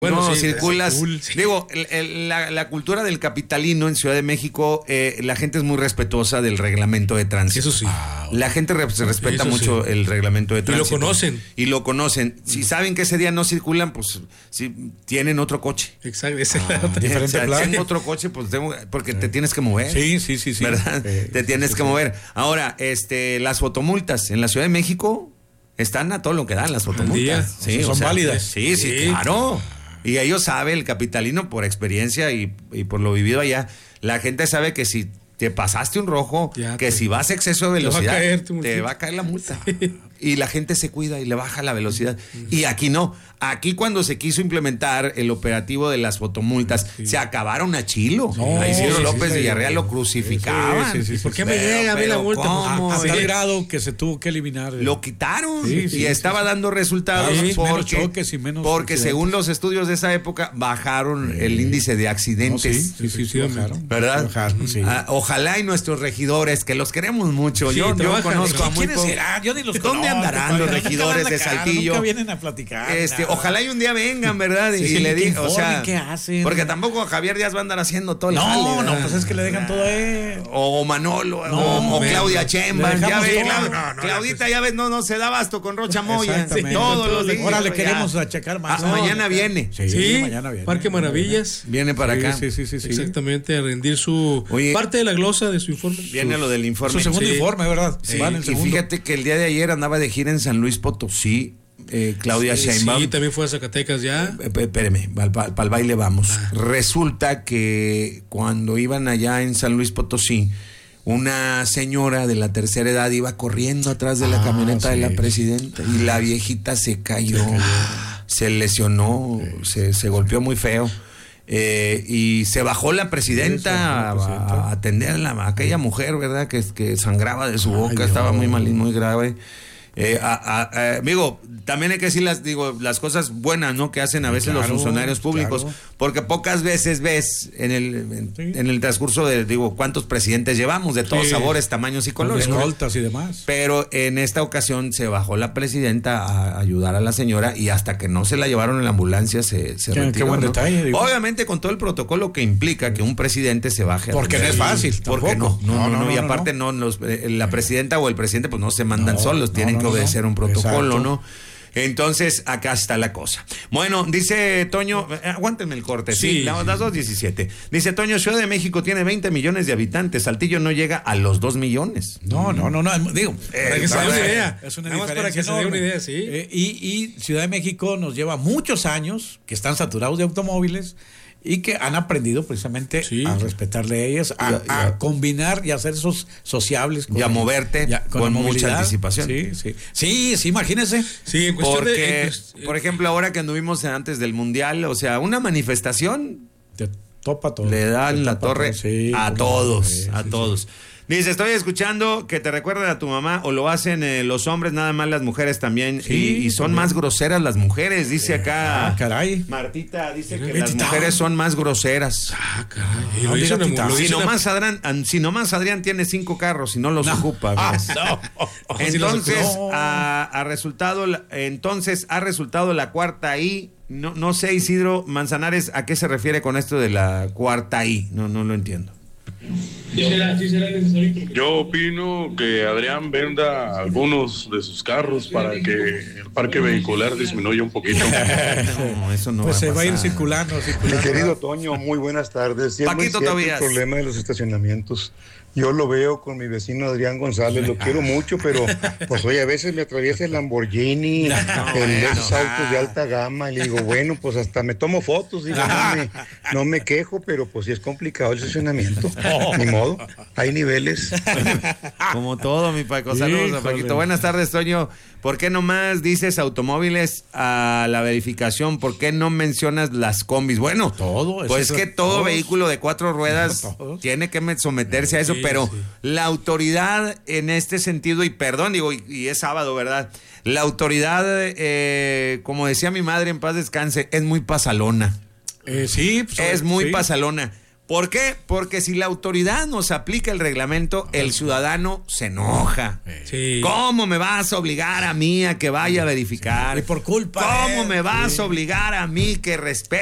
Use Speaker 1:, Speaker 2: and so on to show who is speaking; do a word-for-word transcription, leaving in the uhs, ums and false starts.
Speaker 1: Bueno,
Speaker 2: no,
Speaker 1: sí,
Speaker 2: circulas.
Speaker 1: Cool, sí.
Speaker 2: Digo, el, el, la, la cultura del capitalino en Ciudad de México, eh, la gente es muy respetuosa del reglamento de tránsito.
Speaker 1: Eso sí.
Speaker 2: Ah, la gente re, se respeta
Speaker 1: Eso
Speaker 2: mucho
Speaker 1: sí.
Speaker 2: el reglamento de tránsito.
Speaker 1: Y lo conocen.
Speaker 2: Y lo conocen. Si saben que ese día no circulan, pues si tienen otro coche.
Speaker 1: Exacto. Esa
Speaker 2: Ah,
Speaker 1: es la otra.
Speaker 2: diferente o sea, plan. Tengo otro coche, pues tengo, porque sí. te tienes que mover.
Speaker 3: Sí, sí, sí, sí.
Speaker 2: ¿Verdad?
Speaker 3: Eh,
Speaker 2: te tienes
Speaker 3: sí,
Speaker 2: que
Speaker 3: sí.
Speaker 2: mover. Ahora, este, las fotomultas en la Ciudad de México están a todo lo que dan las fotomultas.
Speaker 3: Sí, o sea, son
Speaker 2: o sea,
Speaker 3: válidas.
Speaker 2: Sí, sí,
Speaker 1: Sí.
Speaker 2: claro. Y ellos saben, el capitalino, por experiencia y, y por lo vivido allá, la gente sabe que si te pasaste un rojo,
Speaker 1: Ya
Speaker 2: que
Speaker 1: te-
Speaker 2: si vas a exceso de
Speaker 1: te va a
Speaker 2: velocidad,
Speaker 1: caer tu
Speaker 2: te
Speaker 1: multita.
Speaker 2: va a caer la multa. Y la gente se cuida y le baja la velocidad. Y aquí no. Aquí cuando se quiso implementar el operativo de las fotomultas,
Speaker 1: Sí.
Speaker 2: se acabaron a Chilo.
Speaker 3: No,
Speaker 2: a Isidro
Speaker 3: sí,
Speaker 2: López
Speaker 3: sí,
Speaker 2: Villarreal
Speaker 3: sí.
Speaker 2: lo crucificaban.
Speaker 3: Sí, sí, sí, sí,
Speaker 1: ¿Por qué
Speaker 3: sí.
Speaker 1: me
Speaker 2: Pero-
Speaker 1: llega a mí la
Speaker 2: pero
Speaker 1: multa?
Speaker 2: ¿cómo?
Speaker 3: A, a
Speaker 2: Sí.
Speaker 3: tal grado que se tuvo que eliminar. eh.
Speaker 2: Lo quitaron
Speaker 3: Sí,
Speaker 2: y
Speaker 3: sí,
Speaker 2: estaba
Speaker 3: sí, sí.
Speaker 2: dando resultados
Speaker 3: Sí, menos
Speaker 2: porque,
Speaker 3: choques y menos
Speaker 2: porque
Speaker 3: accidentes.
Speaker 2: según los estudios de esa época bajaron el índice de
Speaker 3: No,
Speaker 2: accidentes.
Speaker 3: sí, sí, sí, sí, bajaron.
Speaker 2: ¿Verdad?
Speaker 3: Bajaron, sí.
Speaker 2: Ah, ojalá y nuestros regidores, que los queremos mucho.
Speaker 1: Sí,
Speaker 2: yo, yo
Speaker 1: trabajan,
Speaker 2: conozco a muy
Speaker 3: ¿Quiénes
Speaker 2: po-
Speaker 3: serán? Yo ni los
Speaker 2: ¿Dónde
Speaker 3: conozco,
Speaker 2: andarán los
Speaker 3: padre.
Speaker 2: regidores
Speaker 3: Nunca
Speaker 2: de
Speaker 3: dan la cara,
Speaker 2: Saltillo?
Speaker 3: Nunca vienen a platicar.
Speaker 2: Este,
Speaker 3: nada.
Speaker 2: ojalá y un día vengan, ¿verdad?
Speaker 3: Sí,
Speaker 2: y
Speaker 3: sí,
Speaker 2: le
Speaker 3: que
Speaker 2: digan, o sea,
Speaker 3: informen qué hacen.
Speaker 2: porque tampoco Javier Díaz va a andar haciendo todo el jale,
Speaker 3: No, no,
Speaker 2: ¿verdad?
Speaker 3: pues es que le dejan todo a él.
Speaker 2: O Manolo,
Speaker 3: No,
Speaker 2: o, o
Speaker 3: hombre,
Speaker 2: Claudia
Speaker 3: le
Speaker 2: Sheinbaum, ya
Speaker 3: dejamos
Speaker 2: ves,
Speaker 3: todo.
Speaker 2: Clau-
Speaker 3: No, no,
Speaker 2: Claudita, ya ves, no, no se da abasto con Rocha Moya,
Speaker 3: Exactamente.
Speaker 2: todos los días.
Speaker 3: Ahora le
Speaker 2: ya.
Speaker 3: queremos achacar más.
Speaker 2: Ah, mañana viene.
Speaker 3: Sí,
Speaker 1: Sí,
Speaker 3: mañana viene.
Speaker 1: Parque Maravillas.
Speaker 2: Viene para acá.
Speaker 3: Sí, sí, sí, sí.
Speaker 1: Exactamente, a rendir su
Speaker 2: Oye,
Speaker 1: parte de la glosa de su informe.
Speaker 2: Viene lo del informe.
Speaker 3: Su segundo
Speaker 1: Sí.
Speaker 3: informe, ¿verdad?
Speaker 2: Sí,
Speaker 3: Va en el
Speaker 2: y
Speaker 3: segundo.
Speaker 2: fíjate que el día de ayer andaba de gira en San Luis Potosí, eh, Claudia
Speaker 1: Sí,
Speaker 2: Sheinbaum.
Speaker 1: sí, también fue a Zacatecas ya.
Speaker 2: Eh, eh, Espérame, para el baile vamos.
Speaker 1: Ah.
Speaker 2: Resulta que cuando iban allá en San Luis Potosí, una señora de la tercera edad iba corriendo atrás de la
Speaker 3: Ah,
Speaker 2: camioneta de
Speaker 3: sí.
Speaker 2: la presidenta y la viejita se cayó, se lesionó, se, se golpeó muy feo. Eh, y se bajó la presidenta a, a- a atenderla, a aquella mujer, ¿verdad? Que, que sangraba de su boca,
Speaker 3: Ay,
Speaker 2: estaba
Speaker 3: Dios.
Speaker 2: muy mal y muy grave. Eh, a- a- a- amigo, también hay que decir las, digo, las cosas buenas, ¿no? Que hacen a veces
Speaker 3: Claro,
Speaker 2: los funcionarios públicos,
Speaker 3: claro.
Speaker 2: porque pocas veces ves en el en,
Speaker 3: Sí.
Speaker 2: en el transcurso de, digo, cuántos presidentes llevamos de todos
Speaker 3: Sí.
Speaker 2: sabores, tamaños y
Speaker 3: Con
Speaker 2: colores, ¿no?
Speaker 3: escoltas y demás.
Speaker 2: Pero en esta ocasión se bajó la presidenta a ayudar a la señora y hasta que no se la llevaron en la ambulancia se, se
Speaker 3: Qué-
Speaker 2: retiró,
Speaker 3: qué buen
Speaker 2: ¿no?
Speaker 3: detalle, digo.
Speaker 2: Obviamente con todo el protocolo que implica que un presidente se baje a
Speaker 3: Porque no es
Speaker 2: atender.
Speaker 3: fácil,
Speaker 2: Porque no,
Speaker 3: tampoco.
Speaker 2: no, no,
Speaker 3: No,
Speaker 2: no,
Speaker 3: no,
Speaker 2: y
Speaker 3: no,
Speaker 2: aparte no, los, eh, la presidenta o el presidente pues no se mandan
Speaker 3: No,
Speaker 2: solos,
Speaker 3: no,
Speaker 2: tienen
Speaker 3: no,
Speaker 2: que
Speaker 3: no,
Speaker 2: obedecer
Speaker 3: no.
Speaker 2: un protocolo,
Speaker 3: Exacto.
Speaker 2: ¿no? Entonces, acá está la cosa. Bueno, dice Toño, eh, aguántenme el corte, sí,
Speaker 1: Sí.
Speaker 2: la- las dos diecisiete. Dice Toño, Ciudad de México tiene veinte millones de habitantes, Saltillo no llega a los dos millones.
Speaker 3: No, no, no, no. Digo,
Speaker 1: Para que se dé una
Speaker 3: eh,
Speaker 1: idea.
Speaker 3: Es una
Speaker 1: Nada más para
Speaker 3: diferencia
Speaker 1: que se dé una
Speaker 3: enorme.
Speaker 1: idea, sí.
Speaker 3: Eh, y, y Ciudad de México nos lleva muchos años que están saturados de automóviles y que han aprendido precisamente
Speaker 1: Sí.
Speaker 3: a respetar leyes, a,
Speaker 2: Y a- y a-
Speaker 3: a combinar y a hacer esos sociables.
Speaker 2: Y a moverte
Speaker 3: ya,
Speaker 2: con
Speaker 3: la
Speaker 2: mucha
Speaker 3: movilidad.
Speaker 2: anticipación.
Speaker 3: Sí, sí. Sí, sí, imagínese.
Speaker 1: Sí, en cuestión de.
Speaker 2: Porque,
Speaker 1: en cuest-
Speaker 2: por ejemplo, ahora que anduvimos antes del Mundial, o sea, una manifestación
Speaker 3: Te topa todo.
Speaker 2: le dan
Speaker 3: Te
Speaker 2: la
Speaker 3: topa
Speaker 2: torre
Speaker 3: todo. Sí,
Speaker 2: a
Speaker 3: cómo no.
Speaker 2: todos,
Speaker 3: Sí,
Speaker 2: a
Speaker 3: sí,
Speaker 2: todos. Dice, estoy escuchando que te recuerdan a tu mamá o lo hacen eh, los hombres, nada más las mujeres también.
Speaker 3: Sí,
Speaker 2: y, y son
Speaker 3: también.
Speaker 2: más groseras las mujeres, dice acá.
Speaker 3: Ah, caray.
Speaker 2: Martita dice que
Speaker 3: Mira,
Speaker 2: las
Speaker 3: Tita.
Speaker 2: mujeres son más groseras.
Speaker 1: Ah, caray. Y
Speaker 3: No,
Speaker 1: lo hizo
Speaker 3: diga,
Speaker 1: una-
Speaker 3: Tita.
Speaker 1: lo
Speaker 2: Si
Speaker 1: hizo una-
Speaker 2: nomás, Adrián, an- si nomás Adrián tiene cinco carros y no los ocupa.
Speaker 3: Ah,
Speaker 2: ¿ves?
Speaker 3: no.
Speaker 2: Entonces,
Speaker 3: No.
Speaker 2: ha, ha resultado, la- entonces ha resultado la cuarta I. No, no sé, Isidro Manzanares, ¿a qué se refiere con esto de la cuarta I? No, no lo entiendo.
Speaker 4: Yo opino que Adrián venda algunos de sus carros para que el parque vehicular disminuya un poquito.
Speaker 2: No, eso no
Speaker 3: Pues
Speaker 2: va
Speaker 3: se
Speaker 2: a
Speaker 3: va a ir
Speaker 2: pasar.
Speaker 3: circulando,
Speaker 5: Mi
Speaker 3: circulando.
Speaker 5: querido Toño, muy buenas tardes. Sí, es muy
Speaker 2: Paquito
Speaker 5: cierto
Speaker 2: Tobías.
Speaker 5: el problema de los estacionamientos. Yo lo veo con mi vecino Adrián González, lo quiero mucho, pero pues oye, a veces me atraviesa el Lamborghini, el, esos autos de alta gama, y le digo, bueno, pues hasta me tomo fotos, digo, no me, no me quejo, pero pues sí es complicado el estacionamiento. Ni modo, hay niveles.
Speaker 2: Como todo, mi Paco. Saludos a
Speaker 3: Híjole.
Speaker 2: Paquito. Buenas tardes, Toño. ¿Por qué nomás dices automóviles a la verificación? ¿Por qué no mencionas las combis? Bueno,
Speaker 3: Todo,
Speaker 2: pues
Speaker 3: eso
Speaker 2: es que
Speaker 3: es-
Speaker 2: todo
Speaker 3: todos.
Speaker 2: vehículo de cuatro ruedas
Speaker 3: Todos.
Speaker 2: tiene que me- someterse a eso,
Speaker 1: Sí,
Speaker 2: pero
Speaker 1: sí.
Speaker 2: la autoridad en este sentido, y perdón, digo, y, y es sábado, ¿verdad? La autoridad, eh, como decía mi madre, en paz descanse, es muy pasalona.
Speaker 3: Eh, sí, pues,
Speaker 2: Es muy
Speaker 3: sí.
Speaker 2: pasalona. ¿Por qué? Porque si la autoridad nos aplica el reglamento, el ciudadano se enoja.
Speaker 1: Sí.
Speaker 2: ¿Cómo me vas a obligar a mí a que vaya a verificar?
Speaker 3: Y por culpa.
Speaker 2: ¿Cómo
Speaker 3: eh,
Speaker 2: me vas
Speaker 3: sí.
Speaker 2: a obligar a mí que respete